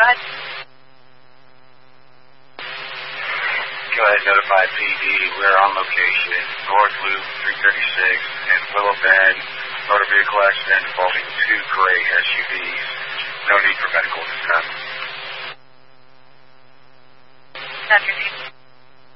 ahead. Go ahead, notify PD. We're on location, North Loop 336 and Willow Bend. Motor vehicle accident involving 2 gray SUVs. No need for medical at this time. That's your name.